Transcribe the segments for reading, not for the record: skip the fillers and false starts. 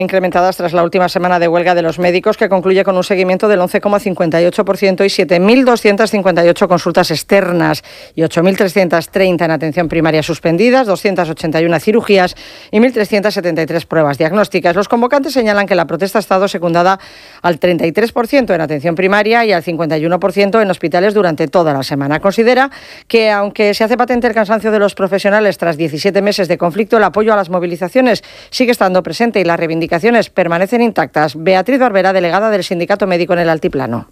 Incrementadas tras la última semana de huelga de los médicos, que concluye con un seguimiento del 11,58% y 7.258 consultas externas y 8.330 en atención primaria suspendidas, 281 cirugías y 1.373 pruebas diagnósticas. Los convocantes señalan que la protesta ha estado secundada al 33% en atención primaria y al 51% en hospitales durante toda la semana. Considera que, aunque se hace patente el cansancio de los profesionales tras 17 meses de conflicto, el apoyo a las movilizaciones sigue estando presente y las reivindicaciones permanecen intactas. Beatriz Barberá, delegada del Sindicato Médico en el Altiplano.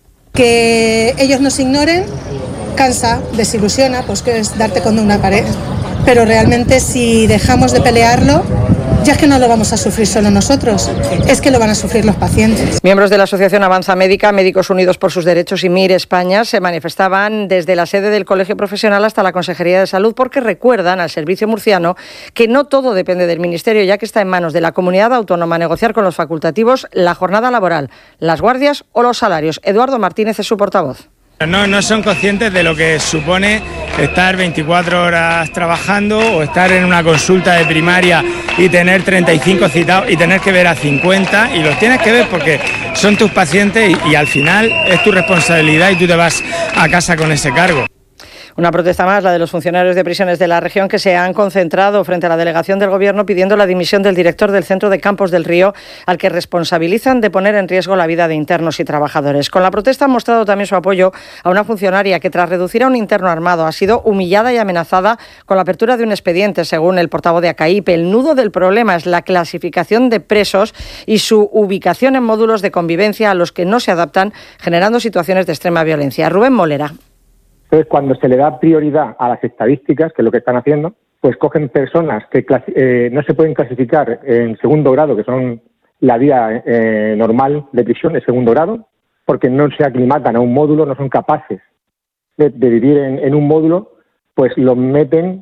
Que ellos nos ignoren cansa, desilusiona, pues que es darte contra una pared. Pero realmente si dejamos de pelearlo, ya es que no lo vamos a sufrir solo nosotros, es que lo van a sufrir los pacientes. Miembros de la Asociación Avanza Médica, Médicos Unidos por sus Derechos y MIR España se manifestaban desde la sede del Colegio Profesional hasta la Consejería de Salud, porque recuerdan al servicio murciano que no todo depende del Ministerio, ya que está en manos de la comunidad autónoma negociar con los facultativos la jornada laboral, las guardias o los salarios. Eduardo Martínez es su portavoz. No son conscientes de lo que supone estar 24 horas trabajando o estar en una consulta de primaria y tener 35 citados y tener que ver a 50, y los tienes que ver porque son tus pacientes y al final es tu responsabilidad y tú te vas a casa con ese cargo. Una protesta más, la de los funcionarios de prisiones de la región, que se han concentrado frente a la delegación del Gobierno pidiendo la dimisión del director del Centro de Campos del Río, al que responsabilizan de poner en riesgo la vida de internos y trabajadores. Con la protesta han mostrado también su apoyo a una funcionaria que, tras reducir a un interno armado, ha sido humillada y amenazada con la apertura de un expediente, según el portavoz de ACAIP. El nudo del problema es la clasificación de presos y su ubicación en módulos de convivencia a los que no se adaptan, generando situaciones de extrema violencia. Rubén Molera. Entonces, cuando se le da prioridad a las estadísticas, que es lo que están haciendo, pues cogen personas que no se pueden clasificar en segundo grado, que son la vía normal de prisión, de segundo grado, porque no se aclimatan a un módulo, no son capaces de vivir en un módulo, pues los meten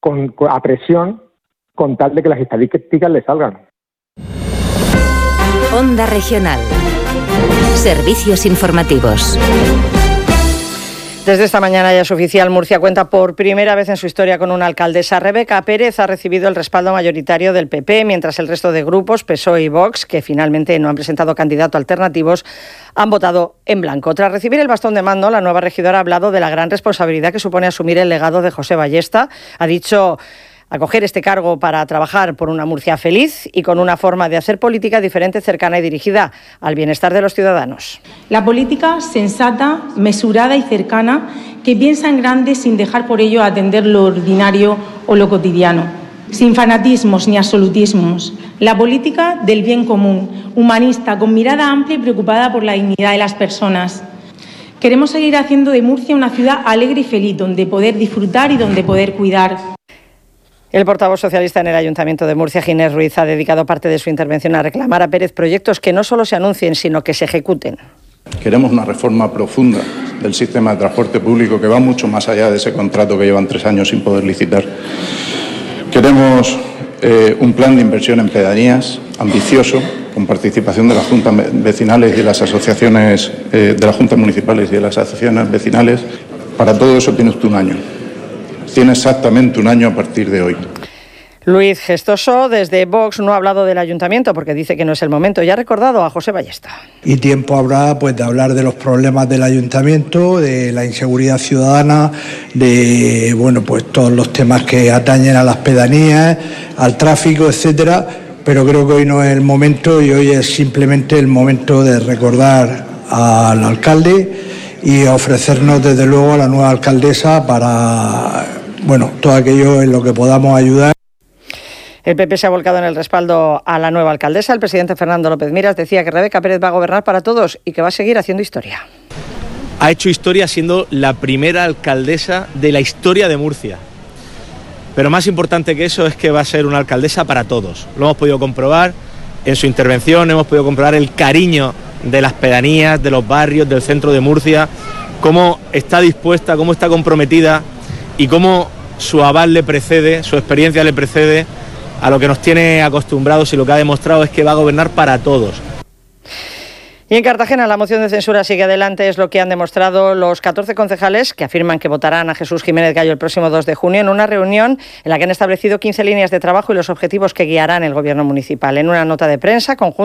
a presión con tal de que las estadísticas les salgan. Onda Regional. Servicios informativos. Desde esta mañana ya es oficial, Murcia cuenta por primera vez en su historia con una alcaldesa. Rebeca Pérez ha recibido el respaldo mayoritario del PP, mientras el resto de grupos, PSOE y Vox, que finalmente no han presentado candidato alternativos, han votado en blanco. Tras recibir el bastón de mando, la nueva regidora ha hablado de la gran responsabilidad que supone asumir el legado de José Ballesta. Ha dicho acoger este cargo para trabajar por una Murcia feliz y con una forma de hacer política diferente, cercana y dirigida al bienestar de los ciudadanos. La política sensata, mesurada y cercana, que piensa en grande sin dejar por ello atender lo ordinario o lo cotidiano. Sin fanatismos ni absolutismos. La política del bien común, humanista, con mirada amplia y preocupada por la dignidad de las personas. Queremos seguir haciendo de Murcia una ciudad alegre y feliz, donde poder disfrutar y donde poder cuidar. El portavoz socialista en el Ayuntamiento de Murcia, Ginés Ruiz, ha dedicado parte de su intervención a reclamar a Pérez proyectos que no solo se anuncien, sino que se ejecuten. Queremos una reforma profunda del sistema de transporte público que va mucho más allá de ese contrato que llevan 3 años sin poder licitar. Queremos un plan de inversión en pedanías ambicioso, con participación de las juntas vecinales y de las asociaciones, de las juntas municipales y de las asociaciones vecinales. Para todo eso tiene usted un año. Tiene exactamente un año a partir de hoy. Luis Gestoso, desde Vox, no ha hablado del ayuntamiento porque dice que no es el momento. Ya ha recordado a José Ballesta. Y tiempo habrá pues de hablar de los problemas del ayuntamiento, de la inseguridad ciudadana, de pues todos los temas que atañen a las pedanías, al tráfico, etcétera. Pero creo que hoy no es el momento y hoy es simplemente el momento de recordar al alcalde y ofrecernos desde luego a la nueva alcaldesa para todo aquello en lo que podamos ayudar. El PP se ha volcado en el respaldo a la nueva alcaldesa. El presidente Fernando López Miras decía que Rebeca Pérez va a gobernar para todos y que va a seguir haciendo historia. Ha hecho historia siendo la primera alcaldesa de la historia de Murcia. Pero más importante que eso es que va a ser una alcaldesa para todos. Lo hemos podido comprobar en su intervención, hemos podido comprobar el cariño de las pedanías, de los barrios, del centro de Murcia, cómo está dispuesta, cómo está comprometida y cómo su aval le precede, su experiencia le precede a lo que nos tiene acostumbrados, y lo que ha demostrado es que va a gobernar para todos. Y en Cartagena la moción de censura sigue adelante, es lo que han demostrado los 14 concejales que afirman que votarán a Jesús Jiménez Gallo el próximo 2 de junio en una reunión en la que han establecido 15 líneas de trabajo y los objetivos que guiarán el gobierno municipal. En una nota de prensa conjunta